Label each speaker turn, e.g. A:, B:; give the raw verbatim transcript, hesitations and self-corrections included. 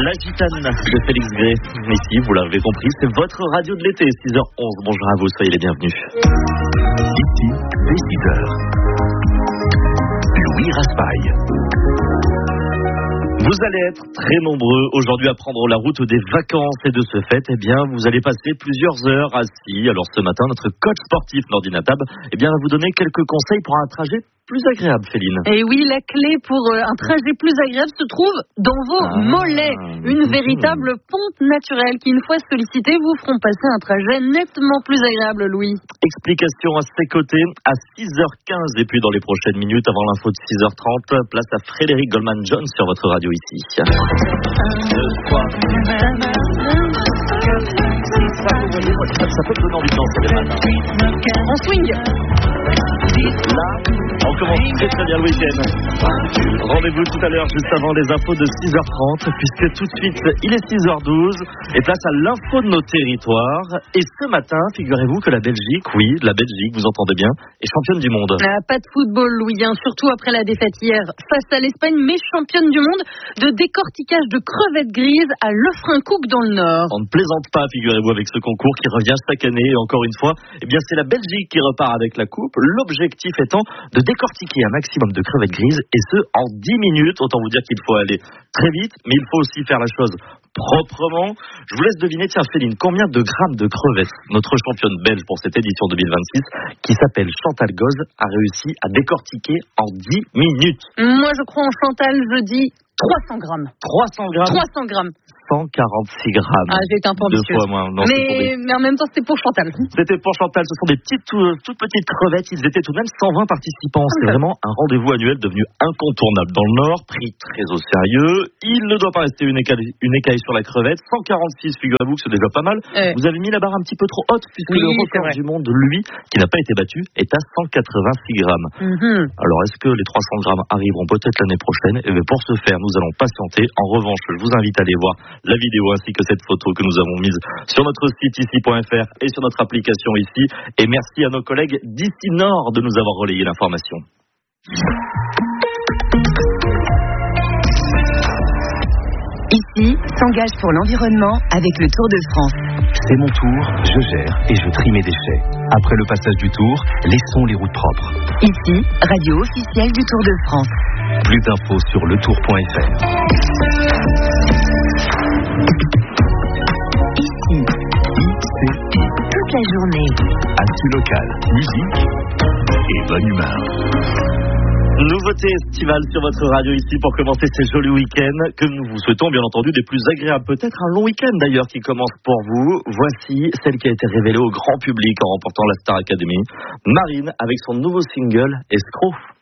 A: La Gitane de Félix Gray. Ici, vous l'avez compris, c'est votre radio de l'été, six heures onze. Bonjour à vous, soyez les bienvenus.
B: Ici, dès six heures. Louis Raspail.
A: Vous allez être très nombreux aujourd'hui à prendre la route des vacances et de ce fait, eh bien, vous allez passer plusieurs heures assis. Alors ce matin, notre coach sportif Nordine Atab, eh bien, va vous donner quelques conseils pour un trajet plus agréable, Féline.
C: Et oui, la clé pour un trajet plus agréable se trouve dans vos ah, mollets. Une mmh. véritable pompe naturelle qui, une fois sollicitée, vous feront passer un trajet nettement plus agréable, Louis.
A: Explication à ses côtés à six heures quinze et puis dans les prochaines minutes avant l'info de six heures trente, place à Frédéric Goldman-Jones sur votre radio ici. Un, deux, trois. Ça peut donner envie de danser les matins.
C: En swing.
A: Là, on commence très très bien le week-end. Rendez-vous tout à l'heure juste avant les infos de six heures trente, puisque tout de suite il est six heures douze et place à l'info de nos territoires. Et ce matin, figurez-vous que la Belgique, oui, la Belgique, vous entendez bien, est championne du monde.
C: Ah, pas de football, Louis, hein, surtout après la défaite hier face à l'Espagne, mais championne du monde de décortiquage de crevettes grises à Lefrancouc dans le Nord.
A: On ne plaisante pas, figurez-vous, avec ce concours qui revient chaque année. Et encore une fois, eh bien, c'est la Belgique qui repart avec la coupe. L'objectif étant de décortiquer un maximum de crevettes grises et ce en dix minutes. Autant vous dire qu'il faut aller très vite, mais il faut aussi faire la chose proprement. Je vous laisse deviner, tiens Féline, combien de grammes de crevettes notre championne belge pour cette édition deux mille vingt-six, qui s'appelle Chantal Goz, a réussi à décortiquer en dix minutes.
C: Moi je crois en Chantal, je dis trois cents grammes.
A: trois cents grammes
C: trois cents grammes.
A: cent quarante-six grammes.
C: Ah, j'ai été un peu ambitieuse.
A: Deux fois moins. Non,
C: mais, mais en même temps, c'était pour Chantal.
A: C'était pour Chantal. Ce sont des petites, tout, toutes petites crevettes. Ils étaient tout de même cent vingt participants. C'est vraiment un rendez-vous annuel devenu incontournable dans le Nord, pris très au sérieux. Il ne doit pas rester une écaille, une écaille sur la crevette. cent quarante-six, figurez-vous que c'est déjà pas mal. Euh. Vous avez mis la barre un petit peu trop haute, puisque oui, le record du monde, lui, qui n'a pas été battu, est à cent quatre-vingt-six grammes. Mm-hmm. Alors, est-ce que les trois cents grammes arriveront peut-être l'année prochaine? Et bien, pour ce faire, nous allons patienter. En revanche, je vous invite à aller voir la vidéo ainsi que que cette photo que nous avons mise sur notre site ici point f r et sur notre application ici. Et merci à nos collègues d'ici Nord de nous avoir relayé l'information.
D: Ici, s'engage pour l'environnement avec le Tour de France.
B: C'est mon tour, je gère et je trie mes déchets. Après le passage du Tour, laissons les routes propres.
D: Ici, radio officielle du Tour de France.
B: Plus d'infos sur le tour point f r.
D: Ici, I C I. Toute la journée.
B: Actu local, musique et bonne humeur.
A: Nouveauté estivale sur votre radio ici pour commencer ces jolis week-ends que nous vous souhaitons bien entendu des plus agréables. Peut-être un long week-end d'ailleurs qui commence pour vous. Voici celle qui a été révélée au grand public en remportant la Star Academy. Marine avec son nouveau single Escroc.